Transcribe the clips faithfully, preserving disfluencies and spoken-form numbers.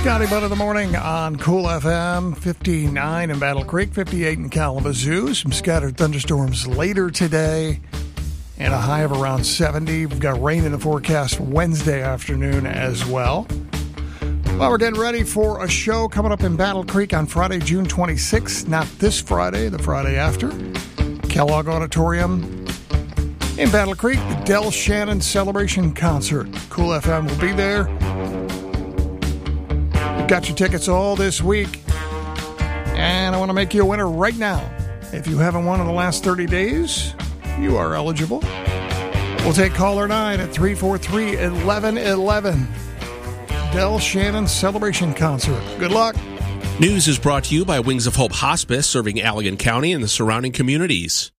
Scotty Butt of the Morning on Cool F M, fifty-nine in Battle Creek, fifty-eight in Kalamazoo. Some scattered thunderstorms later today and a high of around seventy. We've got rain in the forecast Wednesday afternoon as well. Well, we're getting ready for a show coming up in Battle Creek on Friday, June twenty-sixth. Not this Friday, the Friday after. Kellogg Auditorium in Battle Creek, the Del Shannon Celebration Concert. Cool F M will be there. Got your tickets all this week, and I want to make you a winner right now. If you haven't won in the last thirty days, you are eligible. We'll take caller nine at three four three, one one one one. Del Shannon Celebration Concert. Good luck. News is brought to you by Wings of Hope Hospice, serving Allegan County and the surrounding communities.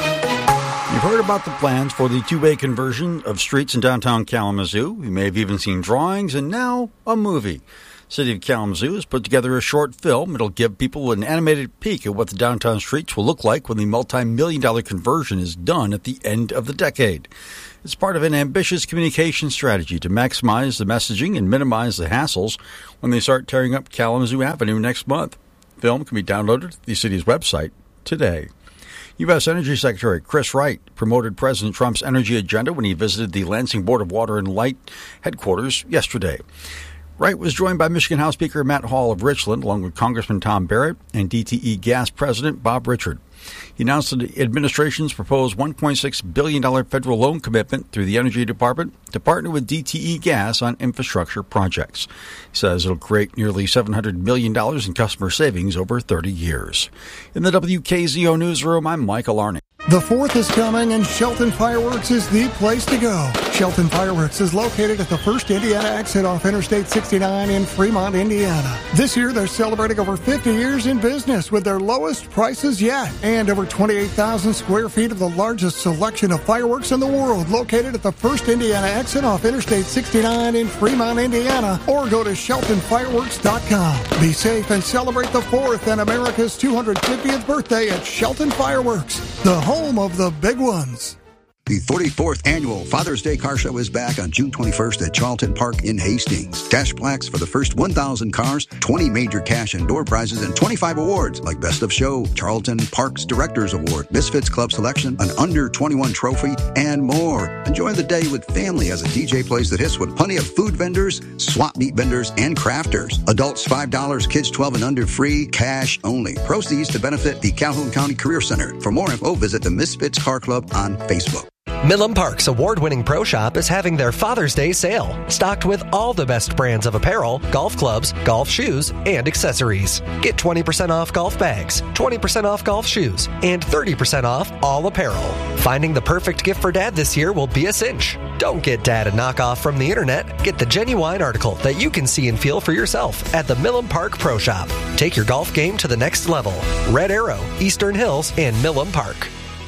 You've heard about the plans for the two-way conversion of streets in downtown Kalamazoo. You may have even seen drawings, and now a movie. City of Kalamazoo has put together a short film. It'll give people an animated peek at what the downtown streets will look like when the multi-million dollar conversion is done at the end of the decade. It's part of an ambitious communication strategy to maximize the messaging and minimize the hassles when they start tearing up Kalamazoo Avenue next month. The film can be downloaded at the city's website today. U S. Energy Secretary Chris Wright promoted President Trump's energy agenda when he visited the Lansing Board of Water and Light headquarters yesterday. Wright was joined by Michigan House Speaker Matt Hall of Richland, along with Congressman Tom Barrett and D T E Gas President Bob Richard. He announced the administration's proposed one point six billion dollars federal loan commitment through the Energy Department to partner with D T E Gas on infrastructure projects. He says it'll create nearly seven hundred million dollars in customer savings over thirty years. In the W K Z O newsroom, I'm Michael Arney. The fourth is coming, and Shelton Fireworks is the place to go. Shelton Fireworks is located at the First Indiana exit off Interstate sixty-nine in Fremont, Indiana. This year, they're celebrating over fifty years in business with their lowest prices yet, and over twenty-eight thousand square feet of the largest selection of fireworks in the world, located at the First Indiana exit off Interstate sixty-nine in Fremont, Indiana, or go to shelton fireworks dot com. Be safe and celebrate the fourth and America's two hundred fiftieth birthday at Shelton Fireworks, the home of the big ones. The forty-fourth Annual Father's Day Car Show is back on June twenty-first at Charlton Park in Hastings. Cash plaques for the first one thousand cars, twenty major cash and door prizes, and twenty-five awards like Best of Show, Charlton Park's Directors Award, Misfits Club Selection, an under twenty-one trophy, and more. Enjoy the day with family as a D J plays the hits with plenty of food vendors, swap meet vendors, and crafters. Adults five dollars, kids twelve and under free, cash only. Proceeds to benefit the Calhoun County Career Center. For more info, visit the Misfits Car Club on Facebook. Milam Park's award-winning Pro Shop is having their Father's Day sale, stocked with all the best brands of apparel, golf clubs, golf shoes, and accessories. Get twenty percent off golf bags, twenty percent off golf shoes, and thirty percent off all apparel. Finding the perfect gift for Dad this year will be a cinch. Don't get Dad a knockoff from the internet. Get the genuine article that you can see and feel for yourself at the Milam Park Pro Shop. Take your golf game to the next level. Red Arrow, Eastern Hills, and Milam Park.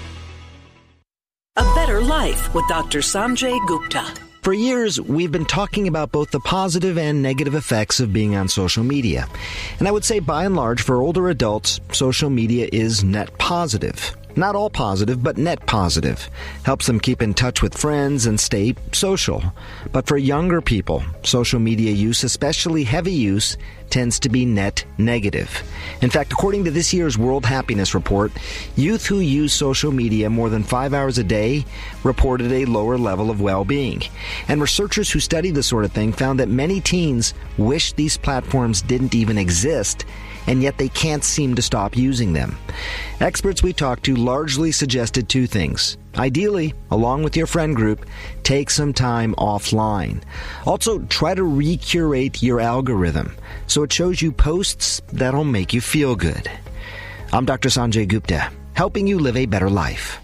A Better Life with Doctor Sanjay Gupta. For years, we've been talking about both the positive and negative effects of being on social media. And I would say, by and large, for older adults, social media is net positive. Not all positive, but net positive. Helps them keep in touch with friends and stay social. But for younger people, social media use, especially heavy use, tends to be net negative. In fact, according to this year's World Happiness Report, youth who use social media more than five hours a day reported a lower level of well-being. And researchers who study this sort of thing found that many teens wish these platforms didn't even exist, and yet they can't seem to stop using them. Experts we talked to largely suggested two things. Ideally, along with your friend group, take some time offline. Also, try to recurate your algorithm so it shows you posts that'll make you feel good. I'm Doctor Sanjay Gupta, helping you live a better life.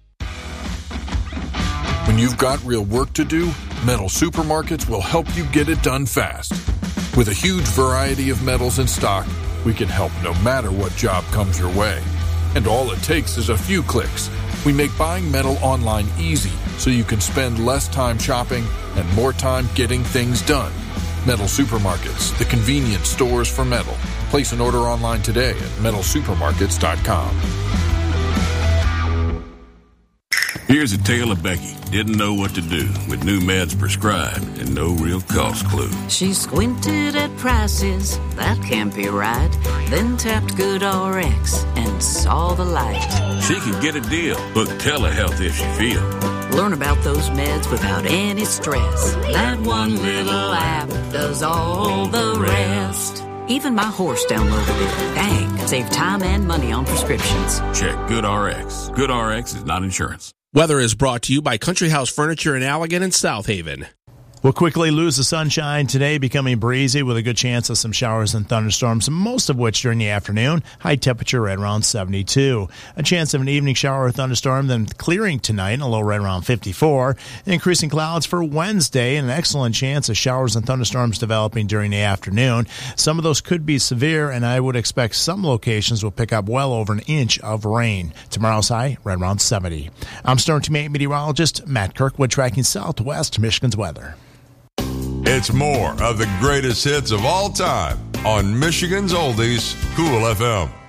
When you've got real work to do, Metal Supermarkets will help you get it done fast. With a huge variety of metals in stock, we can help no matter what job comes your way. And all it takes is a few clicks. We make buying metal online easy so you can spend less time shopping and more time getting things done. Metal Supermarkets, the convenience stores for metal. Place an order online today at metal supermarkets dot com. Here's a tale of Becky. Didn't know what to do with new meds prescribed and no real cost clue. She squinted at prices, that can't be right. Then tapped GoodRx and saw the light. She could get a deal. Book telehealth if she feel. Learn about those meds without any stress. That one little app does all the rest. Even my horse downloaded it. Dang, save time and money on prescriptions. Check GoodRx. GoodRx is not insurance. Weather is brought to you by Country House Furniture in Allegan and South Haven. We'll quickly lose the sunshine today, becoming breezy with a good chance of some showers and thunderstorms, most of which during the afternoon. High temperature right around seventy-two. A chance of an evening shower or thunderstorm, then clearing tonight, a low right around fifty-four. Increasing clouds for Wednesday, and an excellent chance of showers and thunderstorms developing during the afternoon. Some of those could be severe, and I would expect some locations will pick up well over an inch of rain. Tomorrow's high right around seventy. I'm Storm Team eight meteorologist Matt Kirkwood, tracking Southwest Michigan's weather. It's more of the greatest hits of all time on Michigan's Oldies, Cool F M.